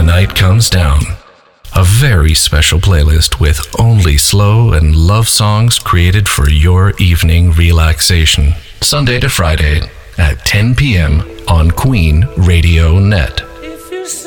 night comes down. A very special playlist with only slow and love songs created for your evening relaxation. Sunday to Friday at 10 p.m. on Queen Radio Net.